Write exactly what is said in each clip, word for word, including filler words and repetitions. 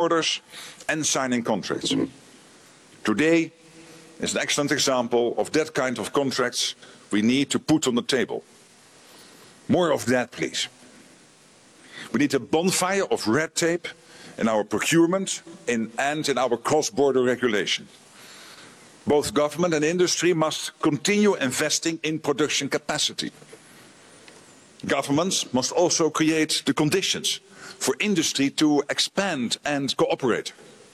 orders and signing contracts. Today is an excellent example of that kind of contracts we need to put on the table. More of that, please. We need a bonfire of red tape in our procurement in, and in our cross-border regulation. Both government and industry must continue investing in production capacity. Governments must also create the conditions for industry to expand and cooperate.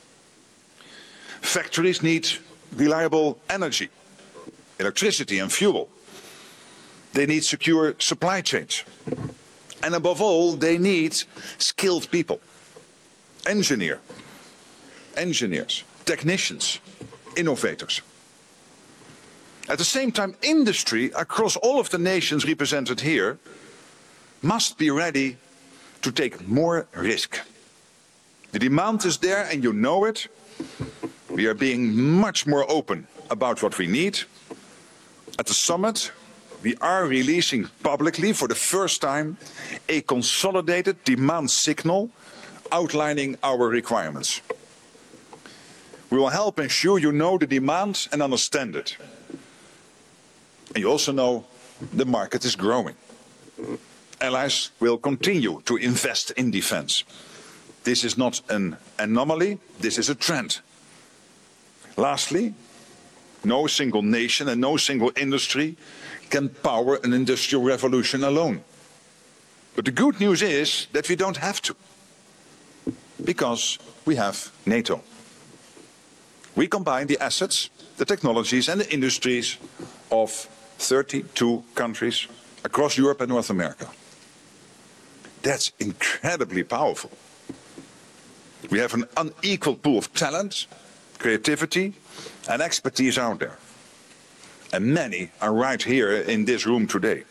Factories need reliable energy, electricity and fuel. They need secure supply chains. And above all, they need skilled people. Engineer, engineers, technicians, innovators. At the same time, industry across all of the nations represented here must be ready to take more risk. The demand is there and you know it. We are being much more open about what we need. At the summit, we are releasing publicly for the first time a consolidated demand signal outlining our requirements. We will help ensure you know the demand and understand it. And you also know the market is growing. Allies will continue to invest in defense. This is not an anomaly, this is a trend. Lastly, no single nation and no single industry can power an industrial revolution alone. But the good news is that we don't have to, because we have NATO. We combine the assets, the technologies and the industries of thirty-two countries across Europe and North America. That's incredibly powerful. We have an unequal pool of talent, creativity and expertise out there. And many are right here in this room today.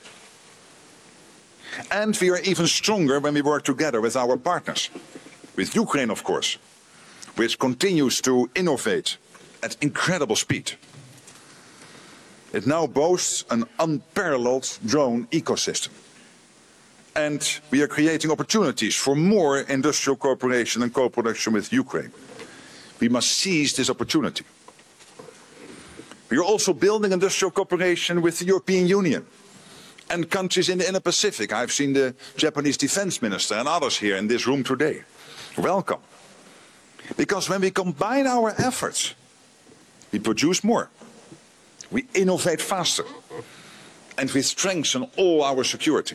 And we are even stronger when we work together with our partners. With Ukraine, of course, which continues to innovate at incredible speed. It now boasts an unparalleled drone ecosystem. And we are creating opportunities for more industrial cooperation and co-production with Ukraine. We must seize this opportunity. We are also building industrial cooperation with the European Union and countries in the Indo-Pacific. I've seen the Japanese defense minister and others here in this room today. Welcome. Because when we combine our efforts, we produce more, we innovate faster, and we strengthen all our security.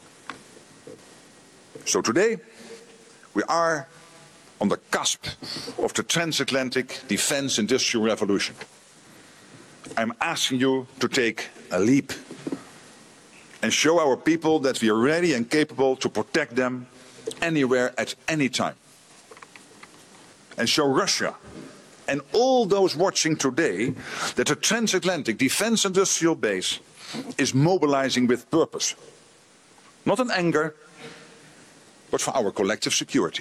So today, we are on the cusp of the transatlantic defense industrial revolution. I'm asking you to take a leap and show our people that we are ready and capable to protect them anywhere at any time. And show Russia and all those watching today that the transatlantic defense industrial base is mobilizing with purpose. Not in anger, but for our collective security.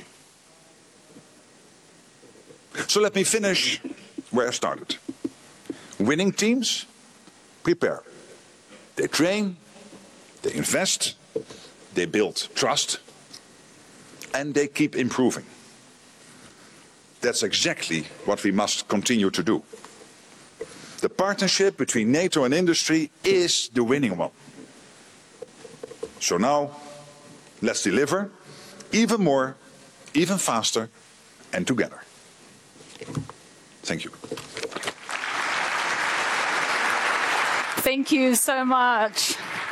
So let me finish where I started. Winning teams prepare. They train, they invest, they build trust, and they keep improving. That's exactly what we must continue to do. The partnership between NATO and industry is the winning one. So now, let's deliver even more, even faster, and together. Thank you. Thank you so much.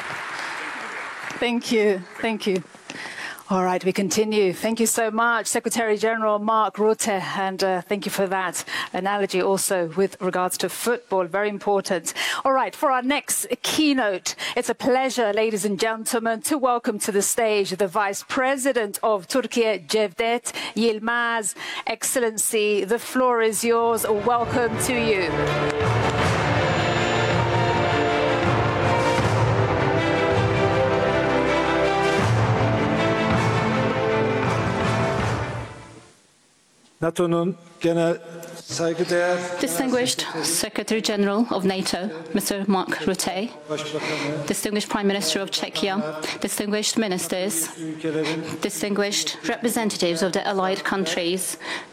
Thank you. Thank you. All right, we continue. Thank you so much, Secretary General Mark Rutte, and uh, thank you for that analogy also with regards to football. Very important. All right, for our next keynote, it's a pleasure, ladies and gentlemen, to welcome to the stage the Vice President of Turkey, Cevdet Yilmaz. Excellency, the floor is yours. Welcome to you. Distinguished Secretary General of NATO, Mister Mark Rutte, Distinguished Prime Minister of Czechia, distinguished ministers, distinguished representatives of the allied countries,